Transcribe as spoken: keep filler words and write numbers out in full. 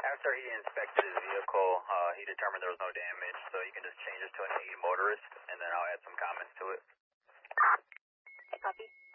after he inspected his vehicle, uh, he determined there was no damage, so you can just change it to an aid motorist, and then I'll add some comments to it. Copy.